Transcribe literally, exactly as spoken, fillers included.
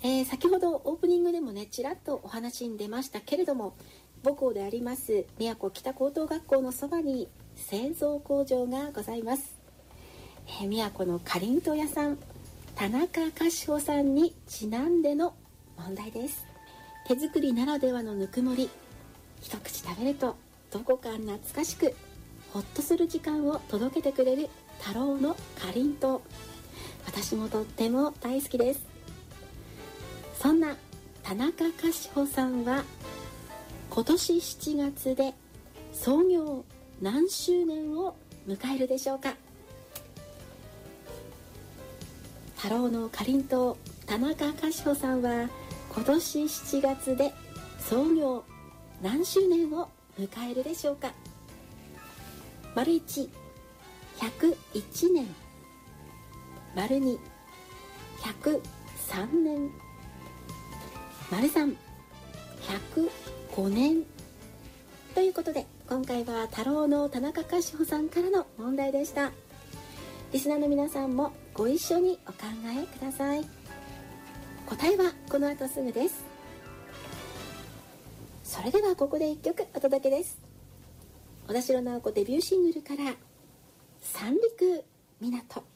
えー、先ほどオープニングでもねちらっとお話に出ましたけれども、母校であります宮古北高等学校のそばに製造工場がございます。えー、宮古のかりんとう屋さん田中菓子舗さんにちなんでの問題です。手作りならではのぬくもり、一口食べるとどこか懐かしくほっとする時間を届けてくれる太郎のかりんとう、私もとっても大好きです。そんな田中菓子舗さんは今年しちがつで創業何周年を迎えるでしょうか。太郎のかりんとう田中菓子舗さんは今年しちがつで創業何周年を迎えるでしょうか。丸いち、ひゃくいちねん、丸に、ひゃくさんねん、丸さん、ひゃくごねんということで、今回は太郎の田中菓子舗さんからの問題でした。リスナーの皆さんもご一緒にお考えください。答えはこの後すぐです。それではここでいっきょくお届けです。小田代直子デビューシングルから三陸港。